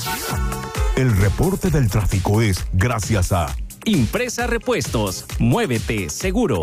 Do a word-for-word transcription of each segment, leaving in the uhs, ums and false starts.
El reporte del tráfico es gracias a Impresa Repuestos. Muévete seguro.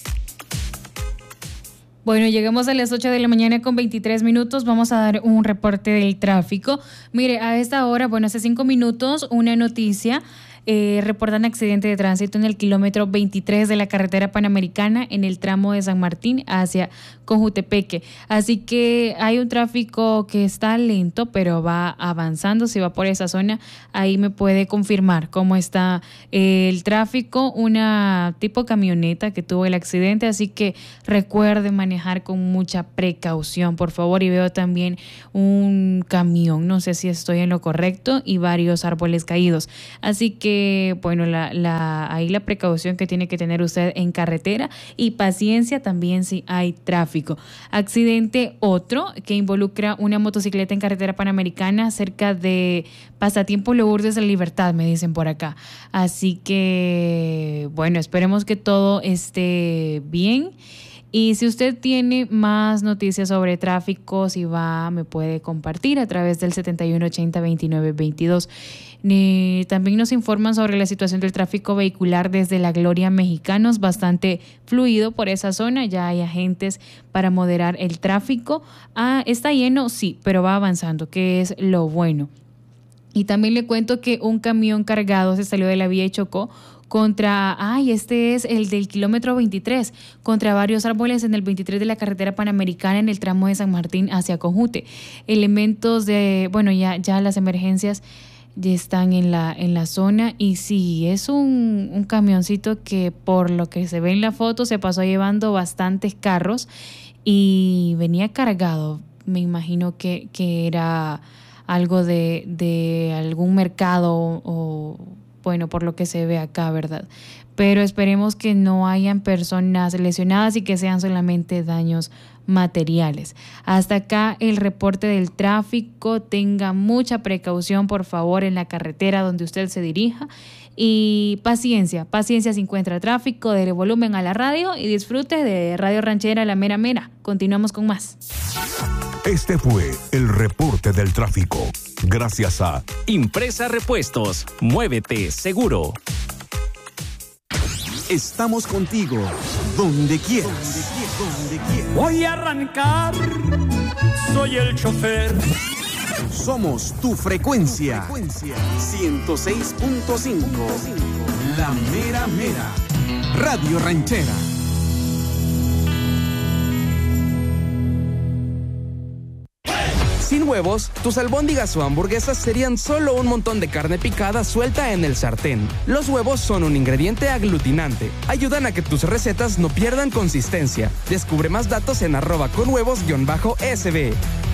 Bueno, llegamos a las ocho de la mañana con veintitrés minutos. Vamos a dar un reporte del tráfico. Mire, a esta hora, bueno, hace cinco minutos, una noticia. Eh, reportan accidente de tránsito en el kilómetro veintitrés de la carretera panamericana en el tramo de San Martín hacia Cojutepeque. Así que hay un tráfico que está lento, pero va avanzando. Si va por esa zona, ahí me puede confirmar cómo está eh, el tráfico. Una tipo camioneta que tuvo el accidente, así que recuerde manejar con mucha precaución, por favor. Y veo también un camión, no sé si estoy en lo correcto, y varios árboles caídos. Así que bueno, la, la, ahí la precaución que tiene que tener usted en carretera y paciencia también si hay tráfico. Accidente otro que involucra una motocicleta en carretera panamericana cerca de Pasatiempo Lourdes de la Libertad, me dicen por acá. Así que bueno, esperemos que todo esté bien. Y si usted tiene más noticias sobre tráfico, si va, me puede compartir a través del setenta y uno ochenta veintinueve veintidós. Eh, también nos informan sobre la situación del tráfico vehicular desde La Gloria Mexicanos, bastante fluido por esa zona, ya hay agentes para moderar el tráfico. Ah, ¿está lleno? Sí, pero va avanzando, que es lo bueno. Y también le cuento que un camión cargado se salió de la vía y chocó contra, ay, este es el del kilómetro veintitrés, contra varios árboles en el veintitrés de la carretera panamericana en el tramo de San Martín hacia Cojute. Elementos de, bueno, ya, ya las emergencias ya están en la, en la zona y sí, es un, un camioncito que por lo que se ve en la foto se pasó llevando bastantes carros y venía cargado. Me imagino que, que era algo de, de algún mercado o bueno, por lo que se ve acá, ¿verdad? Pero esperemos que no hayan personas lesionadas y que sean solamente daños materiales. Hasta acá el reporte del tráfico. Tenga mucha precaución, por favor, en la carretera donde usted se dirija. Y paciencia, paciencia si encuentra tráfico, dele volumen a la radio y disfrute de Radio Ranchera La Mera Mera. Continuamos con más. Este fue el reporte del tráfico. Gracias a Impresa Repuestos. Muévete seguro. Estamos contigo, donde quieras. Donde quieras. Voy a arrancar, soy el chofer. Somos tu frecuencia. ciento seis punto cinco. La Mera Mera. Radio Ranchera. Sin huevos, tus albóndigas o hamburguesas serían solo un montón de carne picada suelta en el sartén. Los huevos son un ingrediente aglutinante. Ayudan a que tus recetas no pierdan consistencia. Descubre más datos en arroba con huevos guión bajo S B.